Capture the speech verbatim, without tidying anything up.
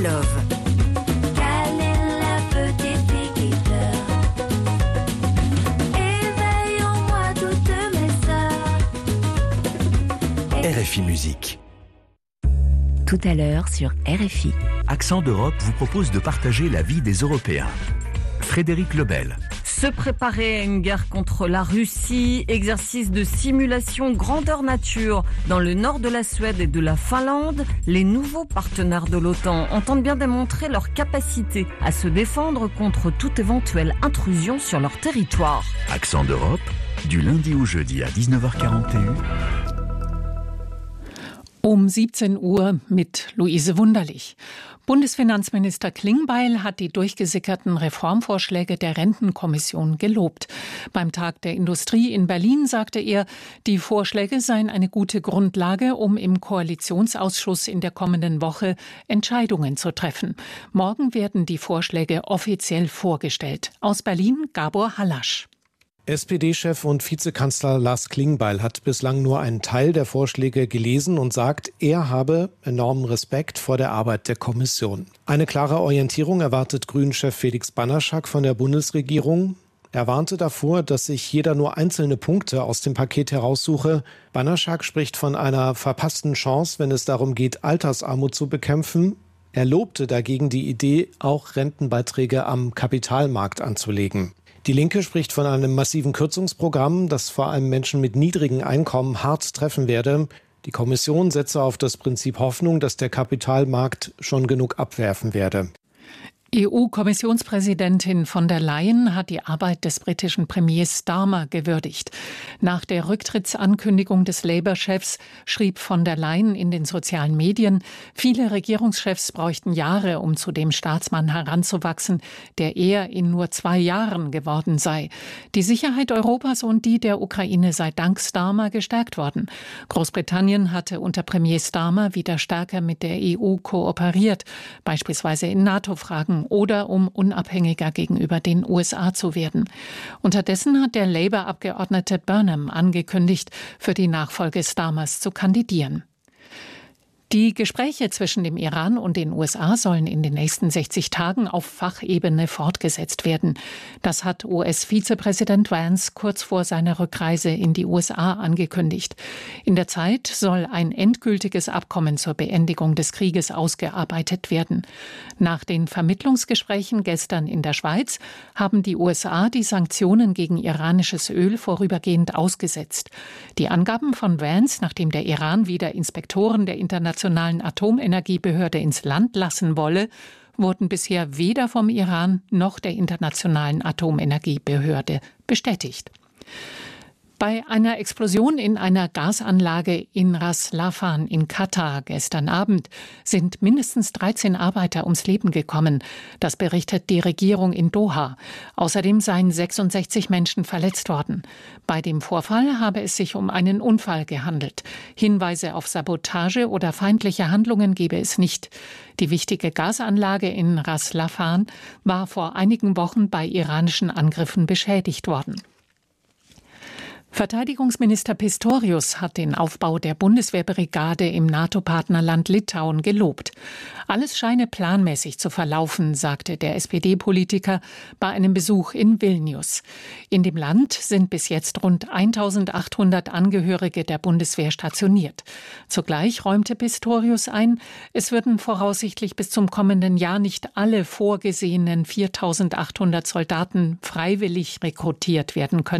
Love. Quelle est la petite fille qui pleure? Éveille en moi toutes mes sœurs. R F I Musique. Tout à l'heure sur R F I. Accent d'Europe vous propose de partager la vie des Européens. Frédéric Lebel. Se préparer à une guerre contre la Russie, exercice de simulation grandeur nature. Dans le nord de la Suède et de la Finlande, les nouveaux partenaires de l'OTAN entendent bien démontrer leur capacité à se défendre contre toute éventuelle intrusion sur leur territoire. Accent d'Europe, du lundi au jeudi à dix-neuf heures quarante et un. Um siebzehn Uhr mit Luise Wunderlich. Bundesfinanzminister Klingbeil hat die durchgesickerten Reformvorschläge der Rentenkommission gelobt. Beim Tag der Industrie in Berlin sagte er, die Vorschläge seien eine gute Grundlage, um im Koalitionsausschuss in der kommenden Woche Entscheidungen zu treffen. Morgen werden die Vorschläge offiziell vorgestellt. Aus Berlin Gabor Hallasch. S P D-Chef und Vizekanzler Lars Klingbeil hat bislang nur einen Teil der Vorschläge gelesen und sagt, er habe enormen Respekt vor der Arbeit der Kommission. Eine klare Orientierung erwartet Grünen-Chef Felix Banaszak von der Bundesregierung. Er warnte davor, dass sich jeder nur einzelne Punkte aus dem Paket heraussuche. Banaszak spricht von einer verpassten Chance, wenn es darum geht, Altersarmut zu bekämpfen. Er lobte dagegen die Idee, auch Rentenbeiträge am Kapitalmarkt anzulegen. Die Linke spricht von einem massiven Kürzungsprogramm, das vor allem Menschen mit niedrigen Einkommen hart treffen werde. Die Kommission setze auf das Prinzip Hoffnung, dass der Kapitalmarkt schon genug abwerfen werde. E U-Kommissionspräsidentin von der Leyen hat die Arbeit des britischen Premiers Starmer gewürdigt. Nach der Rücktrittsankündigung des Labour-Chefs schrieb von der Leyen in den sozialen Medien, viele Regierungschefs bräuchten Jahre, um zu dem Staatsmann heranzuwachsen, der er in nur zwei Jahren geworden sei. Die Sicherheit Europas und die der Ukraine sei dank Starmer gestärkt worden. Großbritannien hatte unter Premier Starmer wieder stärker mit der E U kooperiert, beispielsweise in NATO-Fragen oder um unabhängiger gegenüber den U S A zu werden. Unterdessen hat der Labour-Abgeordnete Burnham angekündigt, für die Nachfolge Starmers zu kandidieren. Die Gespräche zwischen dem Iran und den U S A sollen in den nächsten sechzig Tagen auf Fachebene fortgesetzt werden. Das hat U S-Vizepräsident Vance kurz vor seiner Rückreise in die U S A angekündigt. In der Zeit soll ein endgültiges Abkommen zur Beendigung des Krieges ausgearbeitet werden. Nach den Vermittlungsgesprächen gestern in der Schweiz haben die U S A die Sanktionen gegen iranisches Öl vorübergehend ausgesetzt. Die Angaben von Vance, nachdem der Iran wieder Inspektoren der internationalen Atomenergiebehörde ins Land lassen wolle, wurden bisher weder vom Iran noch der Internationalen Atomenergiebehörde bestätigt. Bei einer Explosion in einer Gasanlage in Ras Laffan in Katar gestern Abend sind mindestens dreizehn Arbeiter ums Leben gekommen. Das berichtet die Regierung in Doha. Außerdem seien sechsundsechzig Menschen verletzt worden. Bei dem Vorfall habe es sich um einen Unfall gehandelt. Hinweise auf Sabotage oder feindliche Handlungen gebe es nicht. Die wichtige Gasanlage in Ras Laffan war vor einigen Wochen bei iranischen Angriffen beschädigt worden. Verteidigungsminister Pistorius hat den Aufbau der Bundeswehrbrigade im NATO-Partnerland Litauen gelobt. Alles scheine planmäßig zu verlaufen, sagte der S P D-Politiker bei einem Besuch in Vilnius. In dem Land sind bis jetzt rund eintausendachthundert Angehörige der Bundeswehr stationiert. Zugleich räumte Pistorius ein, es würden voraussichtlich bis zum kommenden Jahr nicht alle vorgesehenen viertausendachthundert Soldaten freiwillig rekrutiert werden können.